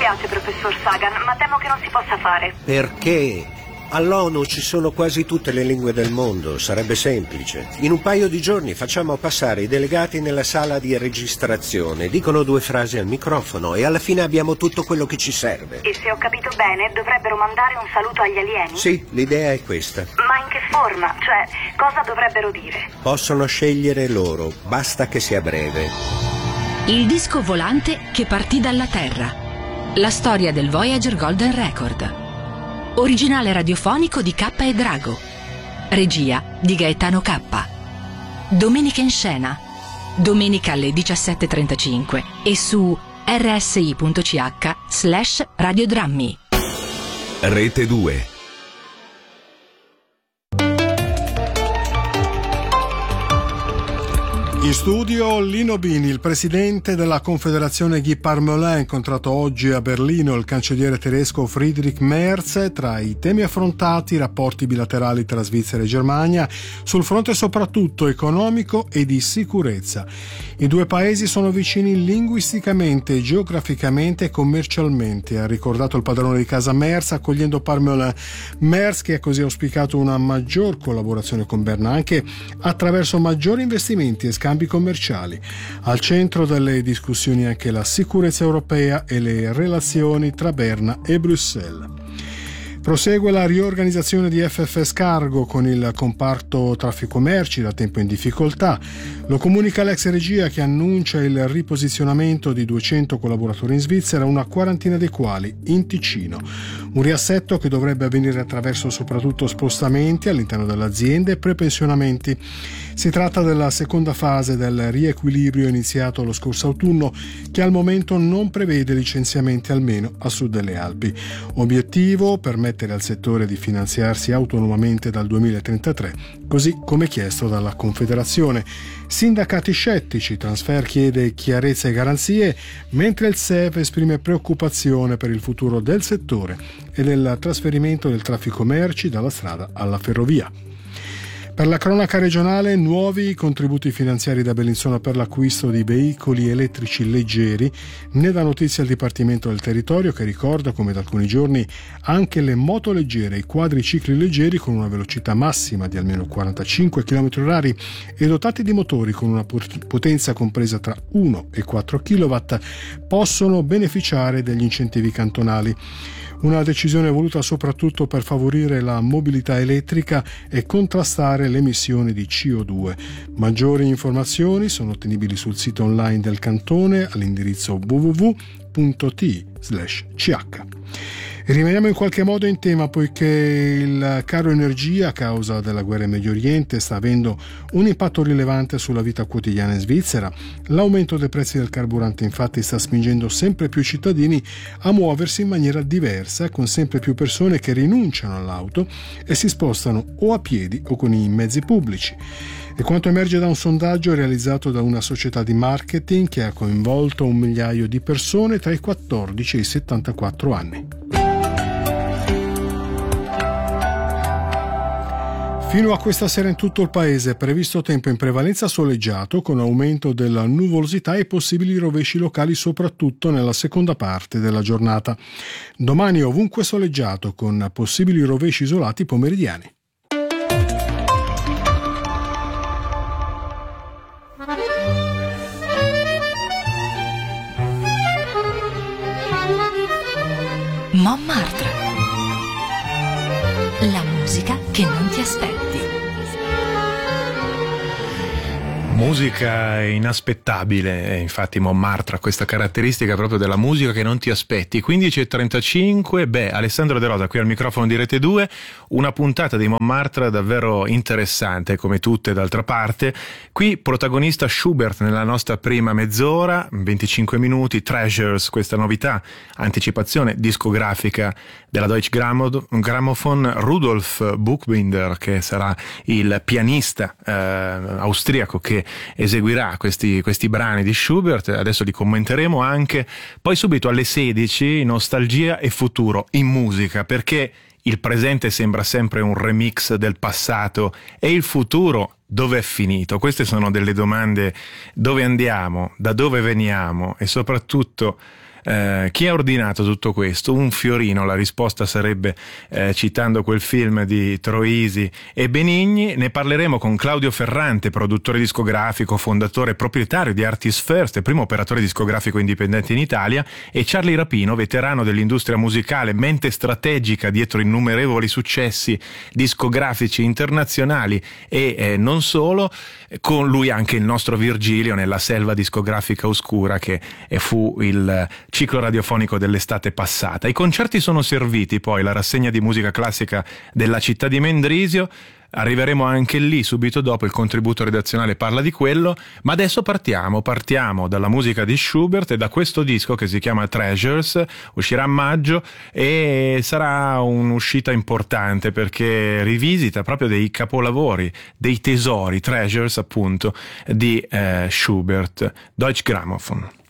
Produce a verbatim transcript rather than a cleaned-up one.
dispiace, professor Sagan, ma temo che non si possa fare. Perché? All'ONU ci sono quasi tutte le lingue del mondo, sarebbe semplice. In un paio di giorni facciamo passare i delegati nella sala di registrazione, dicono due frasi al microfono e alla fine abbiamo tutto quello che ci serve. E se ho capito bene, dovrebbero mandare un saluto agli alieni? Sì, l'idea è questa. Ma in che forma? Cioè, cosa dovrebbero dire? Possono scegliere loro, basta che sia breve. Il disco volante che partì dalla Terra. La storia del Voyager Golden Record. Originale radiofonico di K e Drago. Regia di Gaetano K. Domenica in scena. Domenica alle diciassette e trentacinque e su rsi.ch slash radiodrammi. Rete due. In studio Lino Bini, il presidente della Confederazione Guy Parmelin, ha incontrato oggi a Berlino il cancelliere tedesco Friedrich Merz. Tra i temi affrontati i rapporti bilaterali tra Svizzera e Germania sul fronte soprattutto economico e di sicurezza. I due paesi sono vicini linguisticamente, geograficamente e commercialmente, ha ricordato il padrone di casa Merz accogliendo Parmelin. Merz che ha così auspicato una maggior collaborazione con Berna anche attraverso maggiori investimenti e scambi commerciali. Al centro delle discussioni anche la sicurezza europea e le relazioni tra Berna e Bruxelles. Prosegue la riorganizzazione di F F S Cargo con il comparto traffico merci da tempo in difficoltà. Lo comunica l'ex regia che annuncia il riposizionamento di duecento collaboratori in Svizzera, una quarantina dei quali in Ticino. Un riassetto che dovrebbe avvenire attraverso soprattutto spostamenti all'interno dell'azienda e prepensionamenti. Si tratta della seconda fase del riequilibrio iniziato lo scorso autunno, che al momento non prevede licenziamenti almeno a sud delle Alpi. Obiettivo: permettere al settore di finanziarsi autonomamente dal duemilatrentatré, così come chiesto dalla Confederazione. Sindacati scettici, Transfer chiede chiarezza e garanzie, mentre il S E V esprime preoccupazione per il futuro del settore e del trasferimento del traffico merci dalla strada alla ferrovia. Per la cronaca regionale, nuovi contributi finanziari da Bellinzona per l'acquisto di veicoli elettrici leggeri. Ne dà notizia il Dipartimento del Territorio, che ricorda come da alcuni giorni anche le moto leggere e i quadricicli leggeri con una velocità massima di almeno quarantacinque chilometri orari e dotati di motori con una potenza compresa tra uno e quattro chilowatt possono beneficiare degli incentivi cantonali. Una decisione voluta soprattutto per favorire la mobilità elettrica e contrastare le emissioni di C O due. Maggiori informazioni sono ottenibili sul sito online del cantone all'indirizzo w w w punto t slash c h. E rimaniamo in qualche modo in tema, poiché il caro energia a causa della guerra in Medio Oriente sta avendo un impatto rilevante sulla vita quotidiana in Svizzera. L'aumento dei prezzi del carburante infatti sta spingendo sempre più cittadini a muoversi in maniera diversa, con sempre più persone che rinunciano all'auto e si spostano o a piedi o con i mezzi pubblici. E quanto emerge da un sondaggio realizzato da una società di marketing che ha coinvolto un migliaio di persone tra i quattordici e i settantaquattro anni. Fino a questa sera in tutto il paese è previsto tempo in prevalenza soleggiato, con aumento della nuvolosità e possibili rovesci locali soprattutto nella seconda parte della giornata. Domani ovunque soleggiato, con possibili rovesci isolati pomeridiani. Montmartre. La musica che non ti aspetti. Musica inaspettabile, infatti Montmartre ha questa caratteristica proprio della musica che non ti aspetti. quindici e trentacinque, beh, Alessandro De Rosa qui al microfono di Rete due, una puntata di Montmartre davvero interessante, come tutte d'altra parte. Qui protagonista Schubert nella nostra prima mezz'ora, venticinque minuti, Treasures, questa novità, anticipazione discografica della Deutsche Grammophon, Rudolf Buchbinder, che sarà il pianista eh, austriaco che eseguirà questi, questi brani di Schubert. Adesso li commenteremo anche. Poi subito alle sedici nostalgia e futuro in musica, perché il presente sembra sempre un remix del passato e il futuro dove è finito? Queste sono delle domande: dove andiamo, da dove veniamo e soprattutto Eh, chi ha ordinato tutto questo? Un fiorino, la risposta sarebbe, eh, citando quel film di Troisi e Benigni. Ne parleremo con Claudio Ferrante, produttore discografico, fondatore e proprietario di Artist First, primo operatore discografico indipendente in Italia, e Charlie Rapino, veterano dell'industria musicale, mente strategica dietro innumerevoli successi discografici internazionali e eh, non solo. Con lui anche il nostro Virgilio nella selva discografica oscura che fu il ciclo radiofonico dell'estate passata. I concerti sono serviti, poi la rassegna di musica classica della città di Mendrisio. Arriveremo anche lì subito dopo, il contributo redazionale parla di quello, ma adesso partiamo, partiamo dalla musica di Schubert e da questo disco che si chiama Treasures, uscirà a maggio e sarà un'uscita importante perché rivisita proprio dei capolavori, dei tesori, Treasures appunto, di eh, Schubert. Deutsche Grammophon.